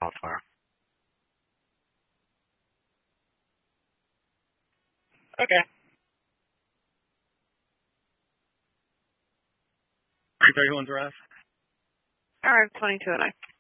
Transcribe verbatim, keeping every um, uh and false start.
call tomorrow. Okay. three thirty-one Drive. All right, twenty-two and I.